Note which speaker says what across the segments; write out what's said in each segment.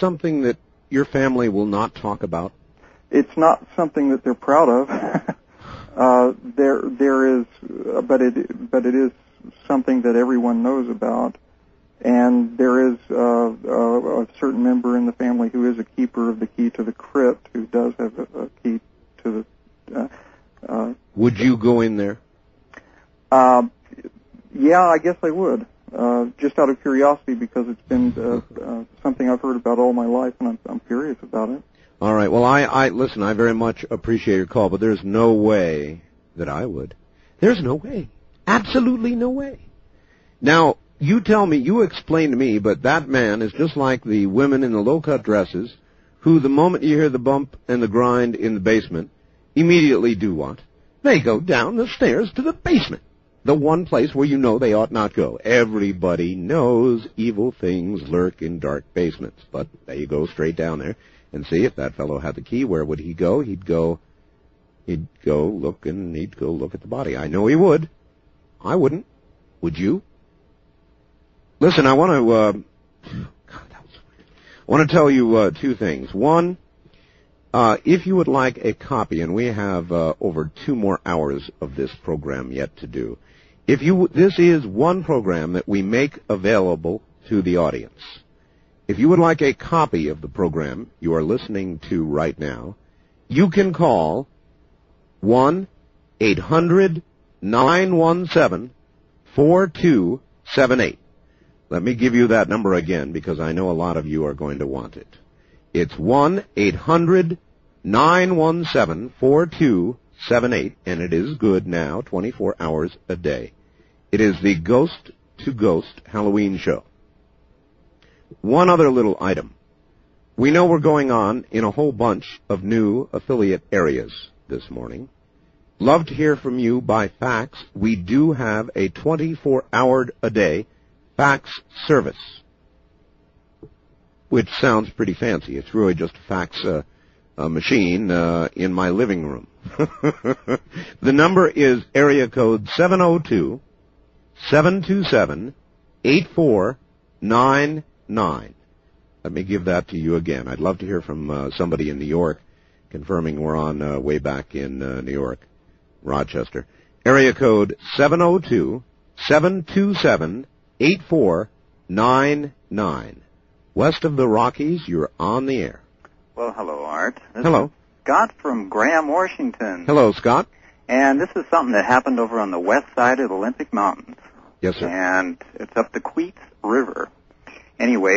Speaker 1: something that your family will not talk about?
Speaker 2: It's not something that they're proud of. There is, but it is something that everyone knows about. And there is a certain member in the family who is a keeper of the key to the crypt, who does have a key to the.
Speaker 1: Would you go in there?
Speaker 2: Yeah, I guess I would. Just out of curiosity, because it's been something I've heard about all my life, and I'm curious about it.
Speaker 1: All right. Well, I listen. I very much appreciate your call, but there's no way that I would. There's no way. Absolutely no way. Now, you tell me. You explain to me. But that man is just like the women in the low-cut dresses, who the moment you hear the bump and the grind in the basement, immediately do what? They go down the stairs to the basement. The one place where you know they ought not go. Everybody knows evil things lurk in dark basements, but they go straight down there and see if that fellow had the key. Where would he go? He'd go look at the body. I know he would. I wouldn't. Would you? Listen, I want to. God, that was weird. I want to tell you two things. One, if you would like a copy, and we have over 2 more hours of this program yet to do. This is one program that we make available to the audience. If you would like a copy of the program you are listening to right now, you can call 1-800-917-4278. Let me give you that number again, because I know a lot of you are going to want it. It's 1-800-917-4278, and it is good now, 24 hours a day. It is the Ghost to Ghost Halloween show. One other little item. We know we're going on in a whole bunch of new affiliate areas this morning. Love to hear from you by fax. We do have a 24-hour-a-day fax service, which sounds pretty fancy. It's really just a fax machine in my living room. The number is area code 702-727-8499. Let me give that to you again. I'd love to hear from somebody in New York confirming we're on way back in New York, Rochester. Area code 702-727-8499. West of the Rockies, you're on the air.
Speaker 3: Well, hello, Art.
Speaker 1: Hello.
Speaker 3: Scott from Graham, Washington.
Speaker 1: Hello, Scott.
Speaker 3: And this is something that happened over on the west side of the Olympic Mountains.
Speaker 1: Yes, sir.
Speaker 3: And it's up the Queets River. Anyway,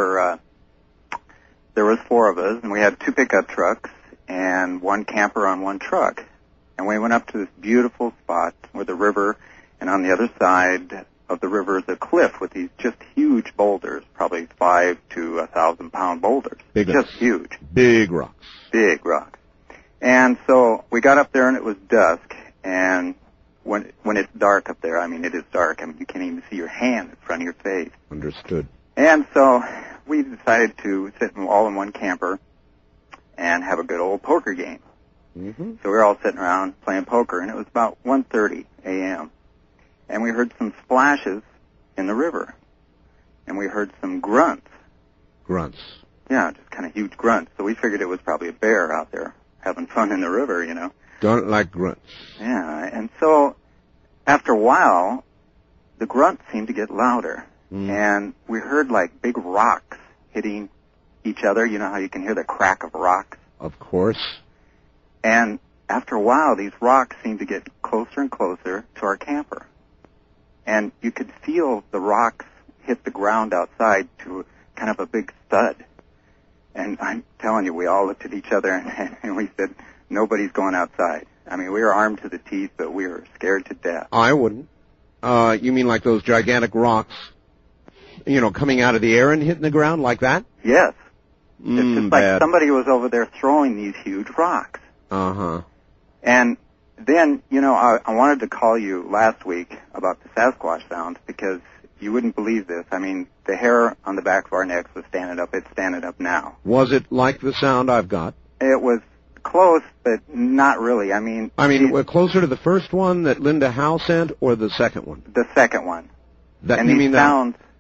Speaker 3: there was 4 of us, and we had 2 pickup trucks and 1 camper on 1 truck. And we went up to this beautiful spot where the river, and on the other side of the river is a cliff with these just huge boulders, probably 5 to 1,000-pound boulders.
Speaker 1: Big
Speaker 3: just
Speaker 1: rocks.
Speaker 3: huge.
Speaker 1: Big rocks.
Speaker 3: Big rocks. And so we got up there, and it was dusk, and when it's dark up there, I mean, it is dark. I mean, you can't even see your hand in front of your face.
Speaker 1: Understood.
Speaker 3: And so we decided to sit all in one camper and have a good old poker game.
Speaker 1: Mm-hmm.
Speaker 3: So we were all sitting around playing poker, and it was about 1:30 a.m. And we heard some splashes in the river, and we heard some grunts.
Speaker 1: Grunts.
Speaker 3: Yeah, just kind of huge grunts. So we figured it was probably a bear out there having fun in the river, you know.
Speaker 1: Don't like grunts.
Speaker 3: Yeah, and so after a while, the grunts seemed to get louder, and we heard like big rocks hitting each other. You know how you can hear the crack of rocks?
Speaker 1: Of course.
Speaker 3: And after a while, these rocks seemed to get closer and closer to our camper. And you could feel the rocks hit the ground outside to kind of a big thud. And I'm telling you, we all looked at each other and we said, nobody's going outside. I mean, we were armed to the teeth, but we were scared to death.
Speaker 1: I wouldn't. You mean like those gigantic rocks, you know, coming out of the air and hitting the ground like that?
Speaker 3: Yes. It's just
Speaker 1: bad.
Speaker 3: like somebody was over there throwing these huge rocks.
Speaker 1: Uh-huh.
Speaker 3: And then, you know, I wanted to call you last week about the Sasquatch sounds because you wouldn't believe this. I mean, the hair on the back of our necks was standing up. It's standing up now.
Speaker 1: Was it like the sound I've got?
Speaker 3: It was close, but not really. I mean,
Speaker 1: we're closer to the first one that Linda Howe sent or the second one?
Speaker 3: The second one.
Speaker 1: That,
Speaker 3: and
Speaker 1: you
Speaker 3: these
Speaker 1: mean
Speaker 3: sounds,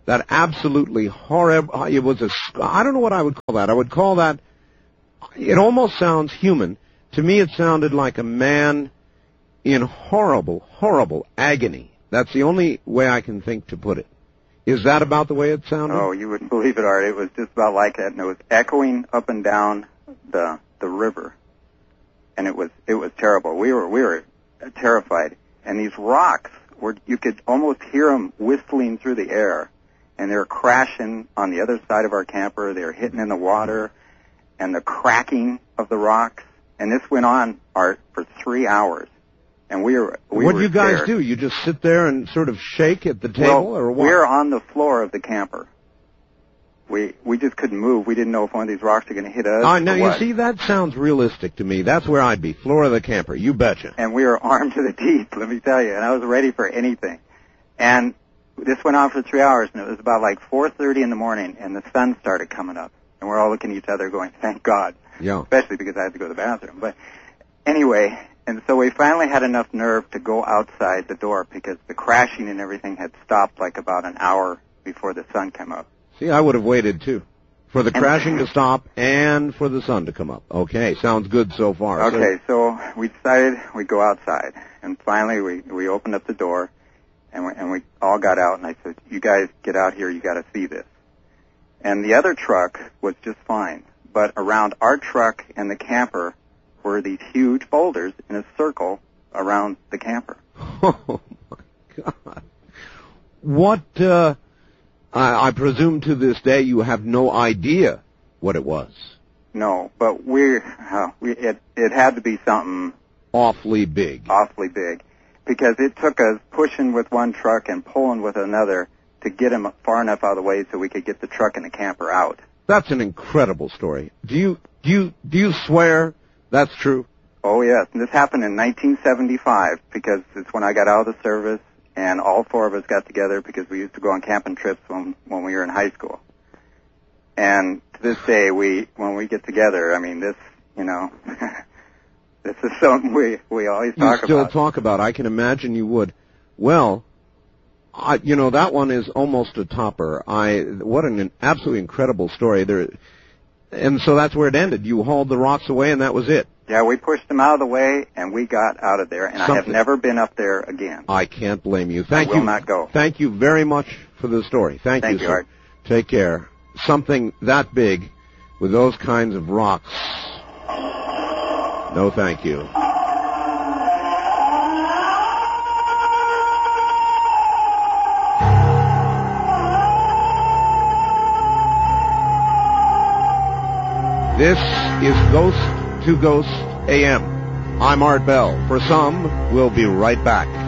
Speaker 1: that absolutely horrible, it was I don't know what I would call that. I would call that, it almost sounds human. To me, it sounded like a man in horrible, horrible agony. That's the only way I can think to put it. Is that about the way it sounded?
Speaker 3: Oh, you wouldn't believe it, Art. It was just about like that, and it was echoing up and down the river, and it was terrible. We were terrified, and these rocks you could almost hear them whistling through the air, and they were crashing on the other side of our camper. They were hitting in the water, and the cracking of the rocks, and this went on, Art, for 3 hours. And we were
Speaker 1: What do you guys
Speaker 3: scared.
Speaker 1: do? You just sit there and sort of shake at the table, or what?
Speaker 3: We're on the floor of the camper. We just couldn't move. We didn't know if one of these rocks are going to hit us.
Speaker 1: Now,
Speaker 3: or
Speaker 1: you
Speaker 3: what.
Speaker 1: see, that sounds realistic to me. That's where I'd be, floor of the camper. You betcha.
Speaker 3: And we were armed to the teeth, let me tell you. And I was ready for anything. And this went on for 3 hours, and it was about like 4:30 in the morning, and the sun started coming up. And we're all looking at each other going, thank God.
Speaker 1: Yeah.
Speaker 3: Especially because I had to go to the bathroom. But anyway, and so we finally had enough nerve to go outside the door because the crashing and everything had stopped like about an hour before the sun came up.
Speaker 1: See, I would have waited, too, for the crashing to stop and for the sun to come up. Okay, sounds good so far.
Speaker 3: Okay, so we decided we'd go outside. And finally we opened up the door, and we all got out, and I said, you guys get out here, you got to see this. And the other truck was just fine. But around our truck and the camper were these huge boulders in a circle around the camper.
Speaker 1: Oh, my God. What, I presume to this day you have no idea what it was.
Speaker 3: No, but it had to be something
Speaker 1: Awfully big.
Speaker 3: awfully big, because it took us pushing with one truck and pulling with another to get them far enough out of the way so we could get the truck and the camper out.
Speaker 1: That's an incredible story. Do you swear that's true?
Speaker 3: Oh yes, and this happened in 1975 because it's when I got out of the service, and all four of us got together because we used to go on camping trips when we were in high school. And to this day, when we get together, I mean, this, this is something we always talk about.
Speaker 1: You still talk about. I can imagine you would. Well, that one is almost a topper. What an absolutely incredible story. And so that's where it ended. You hauled the rocks away, and that was it.
Speaker 3: Yeah, we pushed them out of the way, and we got out of there, and I have never been up there again.
Speaker 1: I can't blame you. Thank you.
Speaker 3: I will not go.
Speaker 1: Thank you very much for the story. Thank you, sir.
Speaker 3: Art.
Speaker 1: Take care. Something that big with those kinds of rocks. No, thank you. This is Ghost to Ghost AM. I'm Art Bell. For some, we'll be right back.